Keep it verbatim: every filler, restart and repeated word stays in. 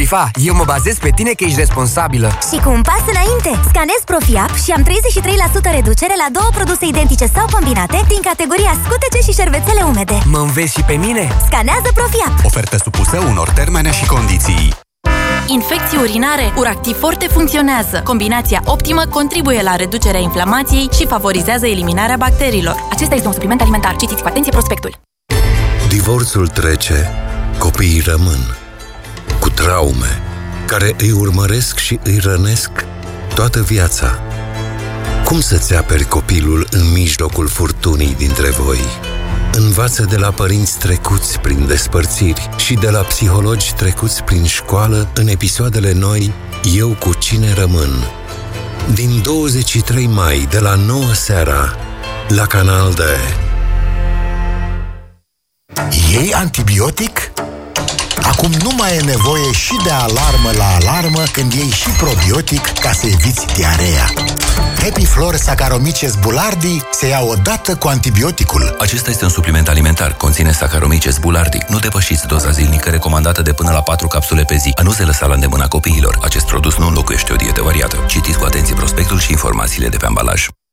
Fifa, eu mă bazez pe tine că ești responsabilă. Și cu un pas înainte, scanez Profiap și am treizeci și trei la sută reducere la două produse identice sau combinate din categoria scutece și șervețele umede. Mă înveți și pe mine? Scanează Profiap. Ofertă supusă unor termene și condiții. Infecții urinare, Uractiv Forte funcționează. Combinația optimă contribuie la reducerea inflamației și favorizează eliminarea bacteriilor. Acesta este un supliment alimentar. Citiți cu atenție prospectul. Divorțul trece, copiii rămân cu traume care îi urmăresc și îi rănesc toată viața. Cum să-ți aperi copilul în mijlocul furtunii dintre voi? Învață de la părinți trecuți prin despărțiri și de la psihologi trecuți prin școală în episoadele noi Eu cu cine rămân. Din douăzeci și trei mai, de la nouă seara, la Canal D. Iei antibiotic? Acum nu mai e nevoie și de alarmă la alarmă când iei și probiotic ca să eviți diarea. Happy Flor Saccharomyces boulardii se ia odată cu antibioticul. Acesta este un supliment alimentar. Conține Saccharomyces boulardii. Nu depășiți doza zilnică recomandată de până la patru capsule pe zi. A nu se lăsa la îndemâna copiilor. Acest produs nu înlocuiește o dietă variată. Citiți cu atenție prospectul și informațiile de pe ambalaj.